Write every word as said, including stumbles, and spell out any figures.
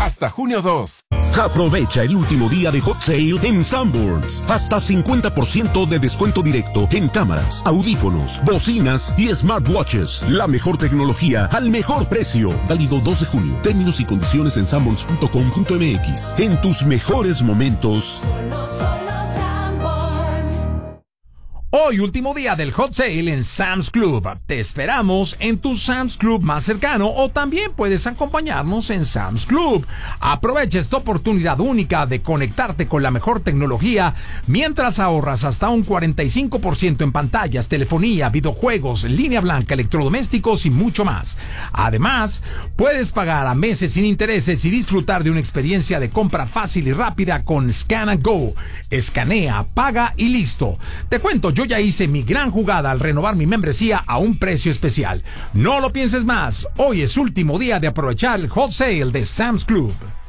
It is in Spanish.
hasta junio dos. Aprovecha el último día de Hot Sale en Sanborns. Hasta cincuenta por ciento de descuento directo en cámaras, audífonos, bocinas y smartwatches. La mejor tecnología al mejor precio. Válido dos de junio. Términos y condiciones en sanborns punto com punto m x. En tus mejores momentos. Hoy, último día del Hot Sale en Sam's Club. Te esperamos en tu Sam's Club más cercano o también puedes acompañarnos en Sam's Club. Aprovecha esta oportunidad única de conectarte con la mejor tecnología mientras ahorras hasta un cuarenta y cinco por ciento en pantallas, telefonía, videojuegos, línea blanca, electrodomésticos y mucho más. Además, puedes pagar a meses sin intereses y disfrutar de una experiencia de compra fácil y rápida con Scan and Go. Escanea, paga y listo. Te cuento, yo Yo ya hice mi gran jugada al renovar mi membresía a un precio especial. No lo pienses más. Hoy es último día de aprovechar el Hot Sale de Sam's Club.